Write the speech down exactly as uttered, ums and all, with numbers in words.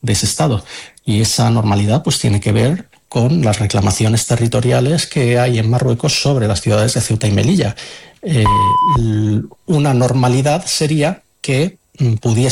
de ese Estado. Y esa normalidad pues tiene que ver con las reclamaciones territoriales que hay en Marruecos sobre las ciudades de Ceuta y Melilla. Eh, una normalidad sería que mm, pudiese